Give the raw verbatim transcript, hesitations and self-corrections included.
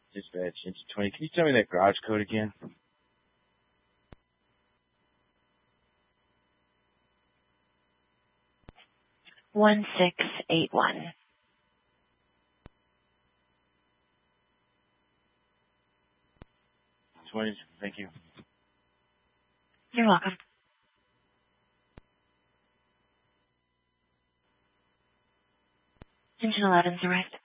Dispatch, engine twenty. Can you tell me that garage code again? one six eight one. twenty, thank you. You're welcome. Engine eleven's arrived.